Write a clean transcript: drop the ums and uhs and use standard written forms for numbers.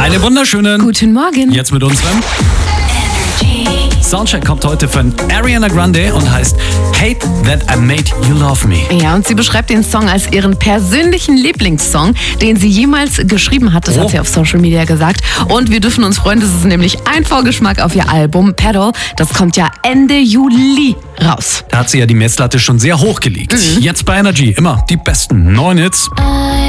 Einen wunderschönen Guten Morgen. Jetzt mit unserem Soundcheck kommt heute von Ariana Grande und heißt Hate That I Made You Love Me. Ja, und sie beschreibt den Song als ihren persönlichen Lieblingssong, den sie jemals geschrieben hat. Das hat sie auf Social Media gesagt. Und wir dürfen uns freuen, das ist nämlich ein Vorgeschmack auf ihr Album Pedal. Das kommt ja Ende Juli raus. Da hat sie ja die Messlatte schon sehr hoch gelegt. Jetzt bei Energy immer die besten neuen Hits.